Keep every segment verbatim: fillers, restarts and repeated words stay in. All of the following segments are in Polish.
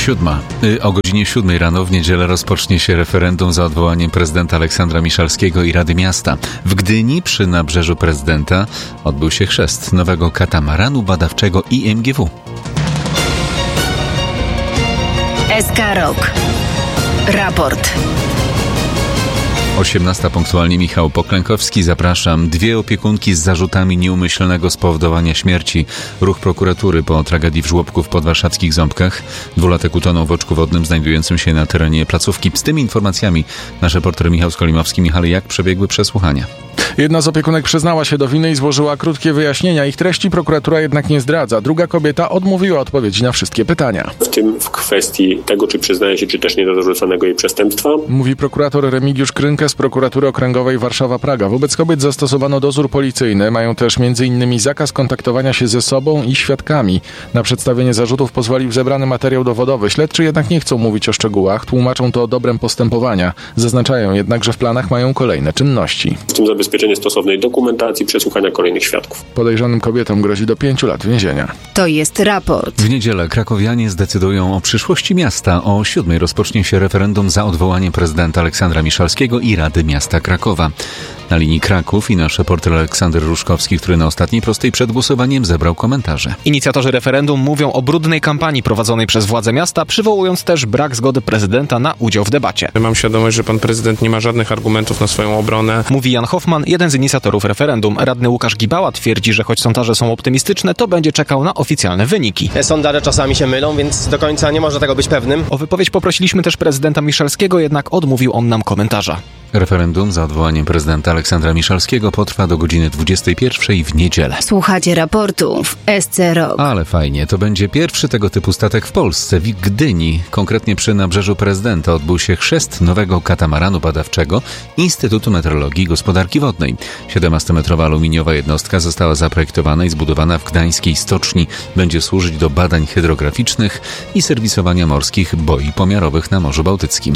Siódma. O godzinie siódmej rano w niedzielę rozpocznie się referendum za odwołaniem prezydenta Aleksandra Miszalskiego i Rady Miasta. W Gdyni przy Nabrzeżu Prezydenta odbył się chrzest nowego katamaranu badawczego I M G W. S K Rock. Raport. osiemnasta punktualnie Michał Poklękowski. Zapraszam. Dwie opiekunki z zarzutami nieumyślnego spowodowania śmierci. Ruch prokuratury po tragedii w żłobku w podwarszawskich Ząbkach. Dwulatek utonął w oczku wodnym znajdującym się na terenie placówki. Z tymi informacjami nasz reporter Michał Skolimowski. Michale, jak przebiegły przesłuchania? Jedna z opiekunek przyznała się do winy i złożyła krótkie wyjaśnienia. Ich treści prokuratura jednak nie zdradza. Druga kobieta odmówiła odpowiedzi na wszystkie pytania. W tym w kwestii tego, czy przyznaje się, czy też nie do zarzuconego jej przestępstwa. Mówi prokurator Remigiusz Krynkę z prokuratury okręgowej Warszawa-Praga. Wobec kobiet zastosowano dozór policyjny. Mają też między innymi zakaz kontaktowania się ze sobą i świadkami. Na przedstawienie zarzutów pozwolił zebrany materiał dowodowy. Śledczy jednak nie chcą mówić o szczegółach. Tłumaczą to dobrem postępowania. Zaznaczają jednak, że w planach mają kolejne czynności. W tym zabezpieczenie stosownej dokumentacji, przesłuchania kolejnych świadków. Podejrzanym kobietom grozi do pięciu lat więzienia. To jest raport. W niedzielę krakowianie zdecydują o przyszłości miasta. O siódmej rozpocznie się referendum za odwołaniem prezydenta Aleksandra Miszalskiego i Rady Miasta Krakowa. Na linii Kraków i nasz reporter Aleksander Ruszkowski, który na ostatniej prostej przed głosowaniem zebrał komentarze. Inicjatorzy referendum mówią o brudnej kampanii prowadzonej przez władze miasta, przywołując też brak zgody prezydenta na udział w debacie. Mam świadomość, że pan prezydent nie ma żadnych argumentów na swoją obronę. Mówi Jan Hoffman, jeden z inicjatorów referendum. Radny Łukasz Gibała twierdzi, że choć sondaże są optymistyczne, to będzie czekał na oficjalne wyniki. Sondaże czasami się mylą, więc do końca nie można tego być pewnym. O wypowiedź poprosiliśmy też prezydenta Miszalskiego, jednak odmówił on nam komentarza. Referendum za odwołaniem prezydenta Aleksandra Miszalskiego potrwa do godziny dwudziestej pierwszej w niedzielę. Słuchacie raportu w S C Rock. Ale fajnie, to będzie pierwszy tego typu statek w Polsce. W Gdyni, konkretnie przy Nabrzeżu Prezydenta, odbył się chrzest nowego katamaranu badawczego Instytutu Meteorologii i Gospodarki Wodnej. siedemnastometrowa aluminiowa jednostka została zaprojektowana i zbudowana w gdańskiej stoczni. Będzie służyć do badań hydrograficznych i serwisowania morskich boi pomiarowych na Morzu Bałtyckim.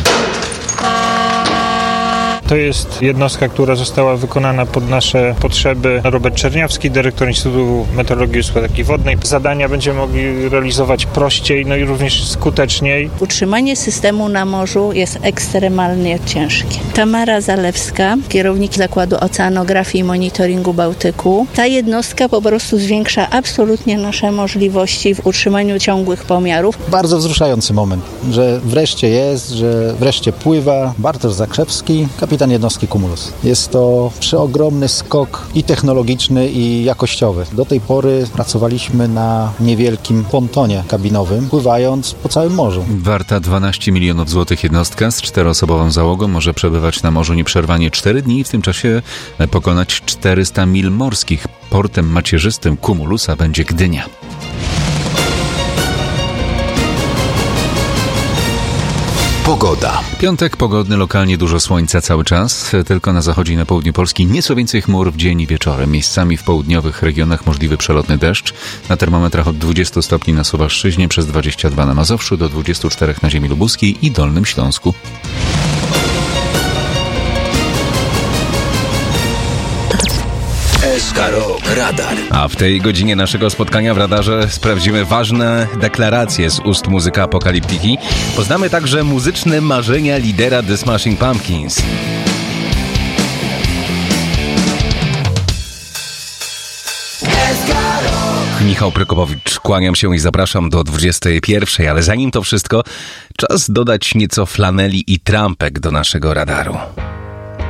To jest jednostka, która została wykonana pod nasze potrzeby. Robert Czerniawski, dyrektor Instytutu Meteorologii i Gospodarki Wodnej. Zadania będziemy mogli realizować prościej, no i również skuteczniej. Utrzymanie systemu na morzu jest ekstremalnie ciężkie. Tamara Zalewska, kierownik Zakładu Oceanografii i Monitoringu Bałtyku. Ta jednostka po prostu zwiększa absolutnie nasze możliwości w utrzymaniu ciągłych pomiarów. Bardzo wzruszający moment, że wreszcie jest, że wreszcie pływa. Bartosz Zakrzewski, kapitan jednostki Cumulus. Jest to przeogromny skok i technologiczny, i jakościowy. Do tej pory pracowaliśmy na niewielkim pontonie kabinowym, pływając po całym morzu. Warta dwanaście milionów złotych jednostka z czteroosobową załogą może przebywać na morzu nieprzerwanie cztery dni i w tym czasie pokonać czterysta mil morskich. Portem macierzystym Cumulusa będzie Gdynia. Pogoda. Piątek pogodny, lokalnie dużo słońca cały czas, tylko na zachodzie i na południu Polski nieco więcej chmur w dzień i wieczorem. Miejscami w południowych regionach możliwy przelotny deszcz. Na termometrach od dwudziestu stopni na Suwalszczyźnie, przez dwadzieścia dwa na Mazowszu, do dwudziestu czterech na ziemi lubuskiej i Dolnym Śląsku. S K Rock Radar. A w tej godzinie naszego spotkania w radarze sprawdzimy ważne deklaracje z ust muzyka Apokaliptyki. Poznamy także muzyczne marzenia lidera The Smashing Pumpkins. Michał Prokopowicz, kłaniam się i zapraszam do dwudziestej pierwszej, ale zanim to wszystko, czas dodać nieco flaneli i trampek do naszego radaru.